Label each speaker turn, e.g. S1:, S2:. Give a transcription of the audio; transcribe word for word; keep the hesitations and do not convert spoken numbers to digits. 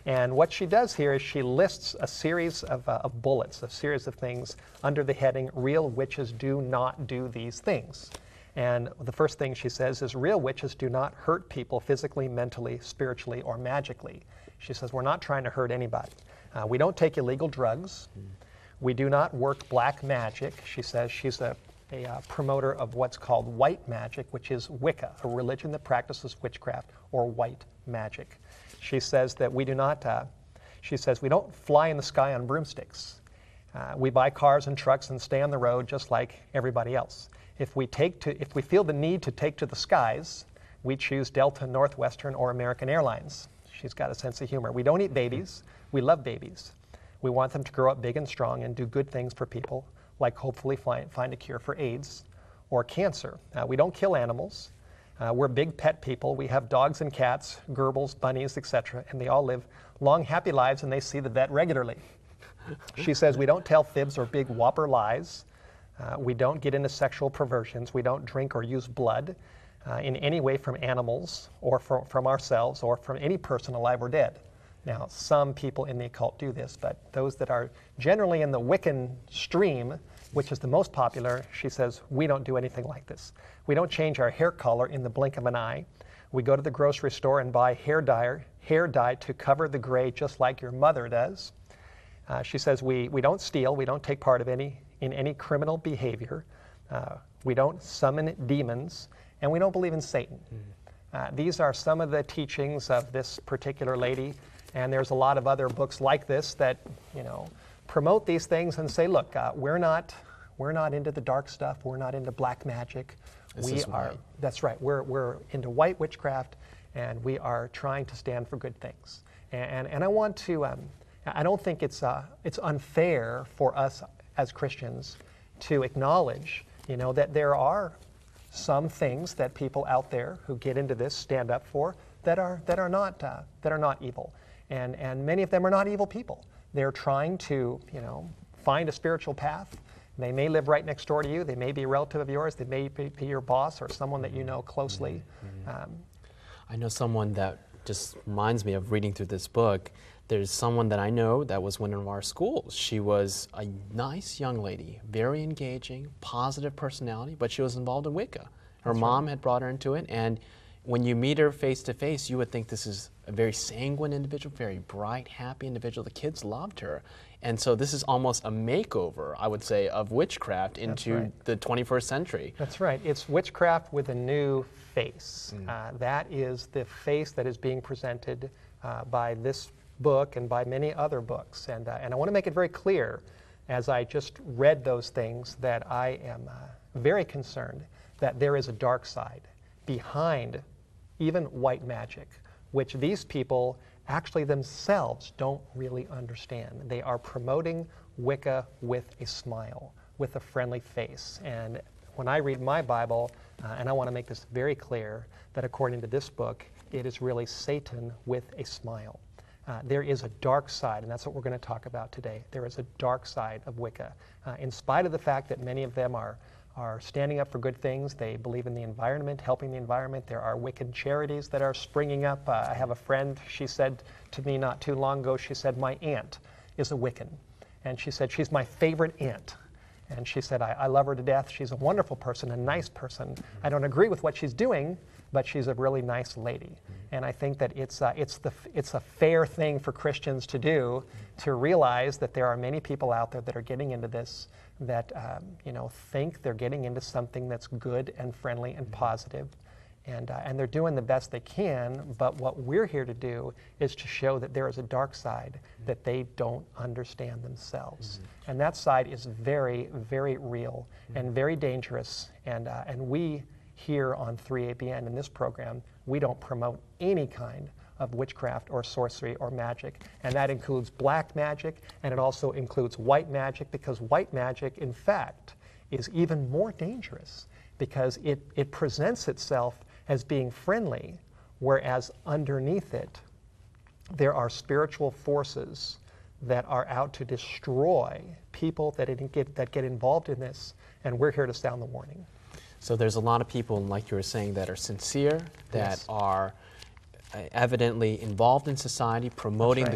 S1: And what she does here is she lists a series of, uh, of bullets, a series of things under the heading, real witches do not do these things. And the first thing she says is, real witches do not hurt people physically, mentally, spiritually, or magically. She says, we're not trying to hurt anybody. Uh, we don't take illegal drugs. Mm. We do not work black magic. She says she's a, a uh, promoter of what's called white magic, which is Wicca, a religion that practices witchcraft or white magic. She says that we do not, uh, she says we don't fly in the sky on broomsticks. Uh, we buy cars and trucks and stay on the road just like everybody else. If we take to, if we feel the need to take to the skies, we choose Delta, Northwestern, or American Airlines. She's got a sense of humor. We don't eat babies. We love babies. We want them to grow up big and strong and do good things for people, like hopefully find, find a cure for AIDS or cancer. Uh, we don't kill animals. Uh, we're big pet people. We have dogs and cats, gerbils, bunnies, et cetera, and they all live long, happy lives, and they see the vet regularly. She says we don't tell fibs or big whopper lies. Uh, we don't get into sexual perversions. We don't drink or use blood uh, in any way from animals or from, from ourselves or from any person alive or dead. Now, some people in the occult do this, but those that are generally in the Wiccan stream, which is the most popular, she says, we don't do anything like this. We don't change our hair color in the blink of an eye. We go to the grocery store and buy hair dye, hair dye to cover the gray just like your mother does. Uh, she says we, we don't steal, we don't take part of any in any criminal behavior. Uh, we don't summon demons, and we don't believe in Satan. Mm-hmm. uh, these are some of the teachings of this particular lady, and there's a lot of other books like this that, you know, promote these things and say, look, uh, we're not we're not into the dark stuff, we're not into black magic.
S2: This
S1: we
S2: is
S1: are
S2: white.
S1: That's right. We're we're into white witchcraft, and we are trying to stand for good things. And and, and I want to um, I don't think it's uh, it's unfair for us as Christians to acknowledge, you know, that there are some things that people out there who get into this stand up for that are that are not uh, that are not evil, and and many of them are not evil people. They're trying to, you know, find a spiritual path. They may live right next door to you. They may be a relative of yours. They may be, be your boss or someone that you know closely.
S2: Mm-hmm.
S1: Um,
S2: I know someone that just reminds me of reading through this book. There's someone that I know that was one of our schools. She was a nice young lady, very engaging, positive personality, but she was involved in Wicca. Her
S1: That's
S2: mom
S1: right.
S2: had brought her into it, and when you meet her face to face, you would think this is a very sanguine individual, very bright, happy individual. The kids loved her. And so this is almost a makeover, I would say, of witchcraft into
S1: right.
S2: the twenty-first century.
S1: That's right. It's witchcraft with a new face.
S2: Mm.
S1: Uh, that is the face that is being presented uh, by this book and by many other books. And, uh, and I want to make it very clear, as I just read those things, that I am uh, very concerned that there is a dark side behind even white magic, which these people actually themselves don't really understand. They are promoting Wicca with a smile, with a friendly face. And when I read my Bible, uh, and I want to make this very clear, that according to this book, it is really Satan with a smile. Uh, there is a dark side, and that's what we're going to talk about today. There is a dark side of Wicca. Uh, in spite of the fact that many of them are are standing up for good things. They believe in the environment, helping the environment. There are Wiccan charities that are springing up. Uh, I have a friend, she said to me not too long ago, she said, my aunt is a Wiccan. And she said, she's my favorite aunt. And she said, I, I love her to death. She's a wonderful person, a nice person. I don't agree with what she's doing, but she's a really nice lady. And I think that it's, uh, it's, the, it's a fair thing for Christians to do, to realize that there are many people out there that are getting into this, that um, you know, think they're getting into something that's good and friendly and positive. And, uh, and they're doing the best they can, but what we're here to do is to show that there is a dark side that they don't understand themselves. Mm-hmm. And that side is very, very real mm-hmm. and very dangerous. And, uh, and we here on three A B N in this program, we don't promote any kind of witchcraft or sorcery or magic. And that includes black magic, and it also includes white magic, because white magic, in fact, is even more dangerous because it, it presents itself as being friendly, whereas underneath it, there are spiritual forces that are out to destroy people that, it get, that get involved in this, and we're here to sound the warning.
S2: So there's a lot of people, like you were saying, that are sincere, that
S1: Yes.
S2: are evidently involved in society, promoting
S1: right.
S2: the